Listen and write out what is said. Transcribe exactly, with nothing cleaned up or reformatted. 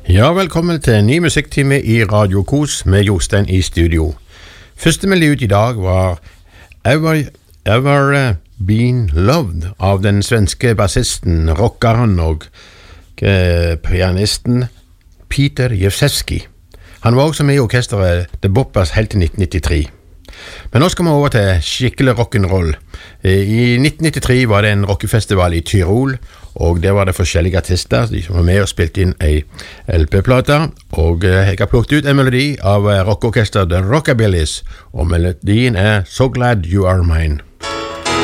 Ja, velkommen til en ny musikktime i Radio Kos med Jostein i studio. Første meldi ut i dag var Ever, Ever Been Loved av den svenske bassisten, rockeren og eh, pianisten Peter Jefsevski. Han var også med i orkestret The Boppers helt til nitten nittitre. Men nå skal vi over til skikkelig rock'n'roll. I nitten nittitre var det en rockefestival i Tyrol, og der var det forskjellige artister de som var med og spilte inn ei L P-plate, og jeg har plukket ut en melodi av rockorkester The Rockabillys, og melodien er So Glad You Are Mine.